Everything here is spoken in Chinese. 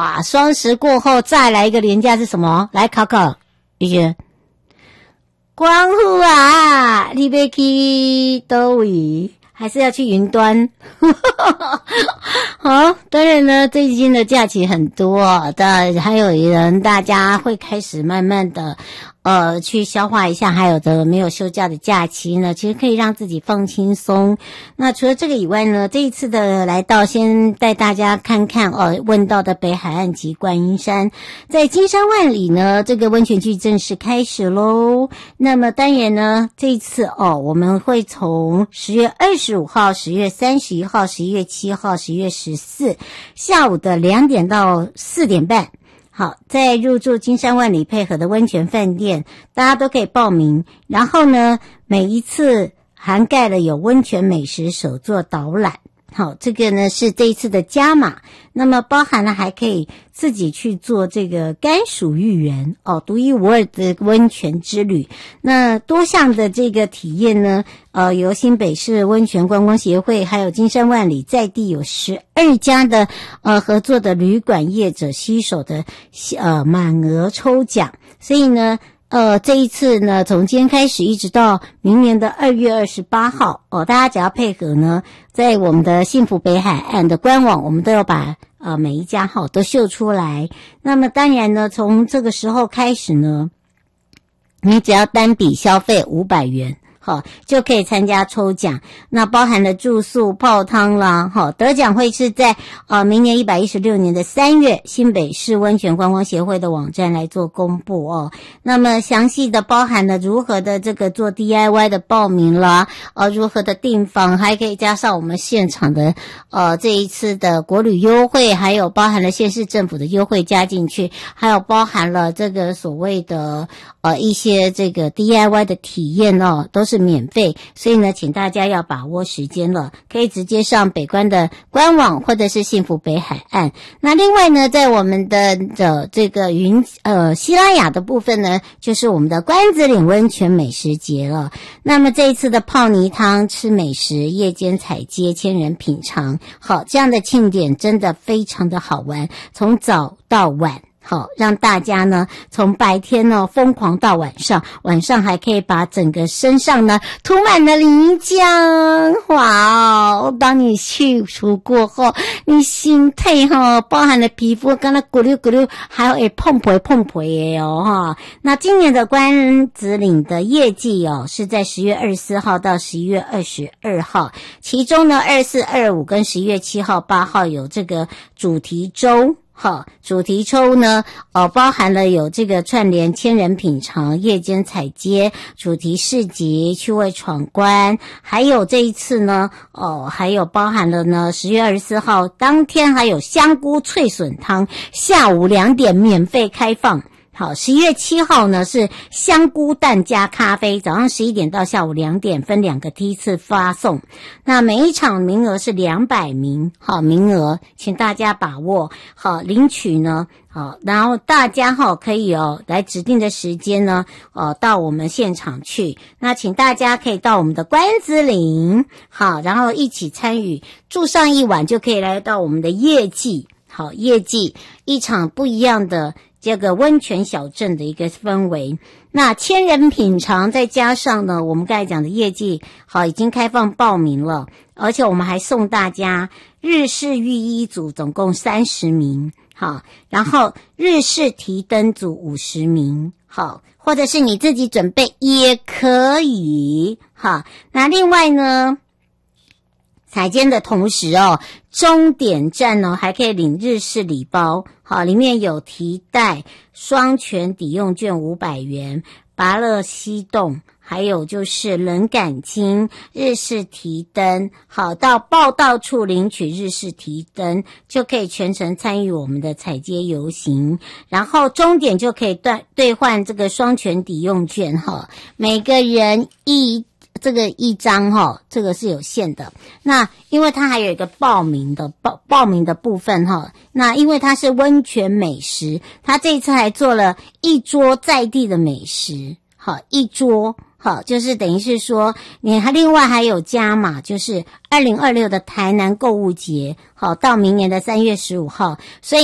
哇，双十过后再来一个连假是什么？来考考一些。光复啊，你要去哪里？还是要去云端？好，当然呢，最近的假期很多的，还有人大家会开始慢慢的去消化一下，还有的没有休假的假期呢，其实可以让自己放轻松。那除了这个以外呢，这一次的来到，先带大家看看问到的北海岸及观音山，在金山万里呢，这个温泉季正式开始咯。那么当然呢，这一次我们会从10月25号、10月31号、11月7号、11月14下午的2点到4点半。好，在入住金山万里配合的温泉饭店，大家都可以报名。然后呢，每一次涵盖了有温泉美食手作导览。好，这个呢是这一次的加码，那么包含了还可以自己去做这个甘薯芋圆独一无二的温泉之旅。那多项的这个体验呢，由新北市温泉观光协会还有金山万里在地有12家的合作的旅馆业者携手的满额抽奖，所以呢这一次呢，从今天开始一直到明年的2月28号大家只要配合呢，在我们的幸福北海岸的官网，我们都要把每一家都秀出来。那么当然呢，从这个时候开始呢，你只要单笔消费500元。好，就可以参加抽奖，那包含了住宿、泡汤啦，好，得奖会是在明年116年的3月，新北市温泉观光协会的网站来做公布那么详细的包含了如何的这个做 DIY 的报名啦，如何的订房，还可以加上我们现场的这一次的国旅优惠，还有包含了县市政府的优惠加进去，还有包含了这个所谓的一些这个 DIY 的体验都是免费，所以呢，请大家要把握时间了，可以直接上北观的官网或者是幸福北海岸。那另外呢，在我们的这个西拉雅的部分呢，就是我们的关子岭温泉美食节了。那么这一次的泡泥汤、吃美食、夜间采街、千人品尝，好，这样的庆典真的非常的好玩，从早到晚。好，让大家呢从白天疯狂到晚上，晚上还可以把整个身上呢涂满了泥浆。哇当你去除过后，你心态包含了皮肤跟它咕噜咕噜，还有碰皮的那今年的关子岭的业绩是在10月24号到11月22号，其中呢24、25跟11月7号、8号有这个主题周。好，主题抽呢包含了有这个串联千人品尝、夜间采街、主题市集、趣味闯关，还有这一次呢还有包含了呢10月24号当天还有香菇脆笋汤，下午2点免费开放。好，11月7号呢是香菇蛋加咖啡，早上11点到下午2点分2个梯次发送。那每一场名额是200名，好，名额请大家把握。好，领取呢好，然后大家可以来指定的时间呢到我们现场去。那请大家可以到我们的关子岭，好，然后一起参与，住上一晚就可以来到我们的夜祭。好，夜祭一场不一样的这个温泉小镇的一个氛围。那千人品尝再加上呢我们刚才讲的业绩好，已经开放报名了，而且我们还送大家日式浴衣组总共30名，好，然后日式提灯组50名，好，或者是你自己准备也可以。好，那另外呢采监的同时终点站还可以领日式礼包，好，里面有提袋、双全抵用券500元、芭乐西冻，还有就是冷感巾、日式提灯，好，到报到处领取日式提灯，就可以全程参与我们的采街游行，然后终点就可以兑换这个双全抵用券每个人一张这个是有限的。那因为它还有一个报名的部分那因为它是温泉美食，它这一次还做了一桌在地的美食，好，一桌好，就是等于是说它另外还有加码，就是2026的台南购物节，好，到明年的3月15号，所以